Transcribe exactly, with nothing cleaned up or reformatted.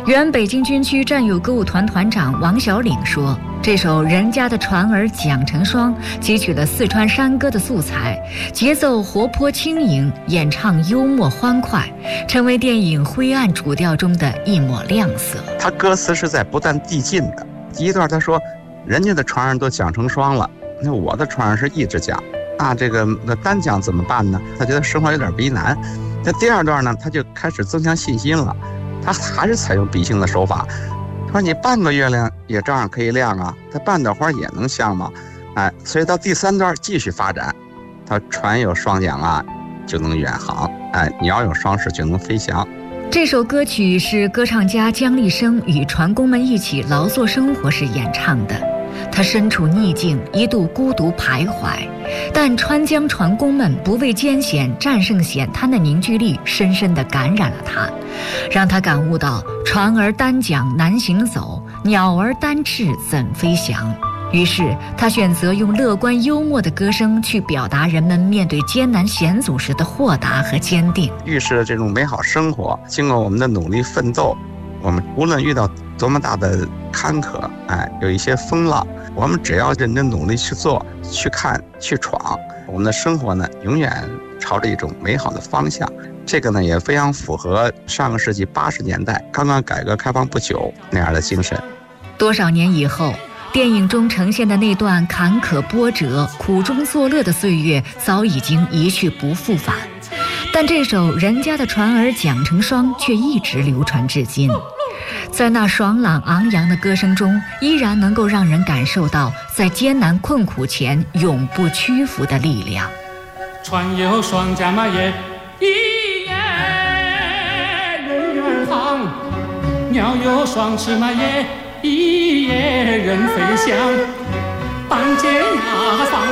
原北京军区战友歌舞团团长王小岭说，这首人家的船儿桨成双汲取了四川山歌的素材，节奏活泼轻盈，演唱幽默欢快，成为电影灰暗主调中的一抹亮色。 他歌词是在不断递进的。第一段他说，人家的船儿都桨成双了，那我的船儿是一只桨，那这个那单桨怎么办呢？他觉得生活有点为难。那第二段呢，他就开始增强信心了，他还是采用比兴的手法。他说你半个月亮也照样可以亮啊，他半朵花也能香吗？哎，所以到第三段继续发展，他船有双桨啊，就能远航；哎，鸟有双翅就能飞翔。 这首歌曲是歌唱家姜立生与船工们一起劳作生活时演唱的。他身处逆境，一度孤独徘徊，但川江船工们不畏艰险，战胜险滩的凝聚力深深地感染了他，让他感悟到船儿单桨难行走，鸟儿单翅怎飞翔。于是他选择用乐观幽默的歌声去表达人们面对艰难险阻时的豁达和坚定， 预示了这种美好生活。经过我们的努力奋斗，我们无论遇到多么大的坎坷，哎，有一些风浪，我们只要认真努力去做、去看、去闯，我们的生活呢，永远朝着一种美好的方向。这个呢，也非常符合上个世纪八十年代刚刚改革开放不久那样的精神。 多少年以后，电影中呈现的那段坎坷波折、苦中作乐的岁月早已经一去不复返，但这首《人家的船儿桨成双》却一直流传至今。在那爽朗昂扬的歌声中，依然能够让人感受到在艰难困苦前永不屈服的力量。 船有双桨嘛也一夜人远航，鸟有双翅嘛也一夜人飞翔，半截呀放